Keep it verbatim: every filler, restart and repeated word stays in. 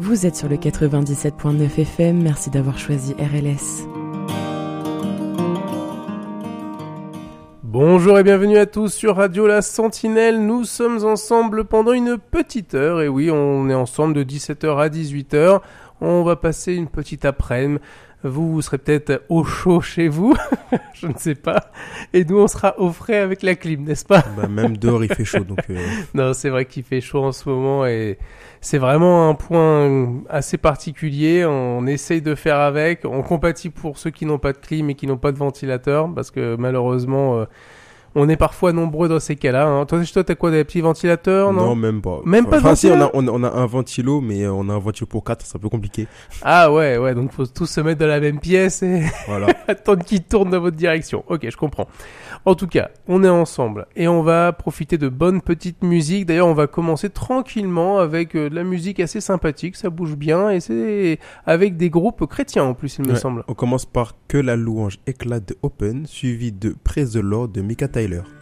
Vous êtes sur le quatre-vingt-dix-sept point neuf F M, merci d'avoir choisi R L S. Bonjour et bienvenue à tous sur Radio La Sentinelle, nous sommes ensemble pendant une petite heure, et oui, on est ensemble de dix-sept heures à dix-huit heures, on va passer une petite après-midi. Vous, vous serez peut-être au chaud chez vous, je ne sais pas. Et nous, on sera au frais avec la clim, n'est-ce pas ? Bah, même dehors, il fait chaud, donc... Euh... Non, c'est vrai qu'il fait chaud en ce moment et c'est vraiment un point assez particulier. On essaye de faire avec. On compatit pour ceux qui n'ont pas de clim et qui n'ont pas de ventilateur parce que malheureusement... Euh, on est parfois nombreux dans ces cas-là. Hein. Toi, toi, t'as quoi, des petits ventilateurs, non ? Non, même pas. Même enfin, pas de enfin, si, on ventilateur ? a, on, a, on a un ventilo, mais on a un ventilo pour quatre, c'est un peu compliqué. Ah ouais, ouais, donc faut tous se mettre dans la même pièce et voilà. attendre qu'ils tournent dans votre direction. Ok, je comprends. En tout cas, on est ensemble et on va profiter de bonnes petites musiques. D'ailleurs, on va commencer tranquillement avec euh, de la musique assez sympathique, ça bouge bien et c'est avec des groupes chrétiens en plus, il me ouais, semble. On commence par Que la louange éclate de Open, suivi de Praise the Lord de Mika Tyler.